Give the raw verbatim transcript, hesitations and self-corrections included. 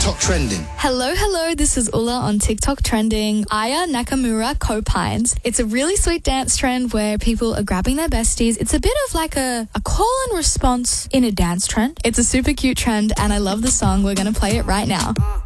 TikTok Trending. Hello, hello, this is Ulla on TikTok Trending. Aya Nakamura Copines. It's a really sweet dance trend where people are grabbing their besties. It's a bit of like a, a call and response in a dance trend. It's a super cute trend and I love the song. We're going to play it right now.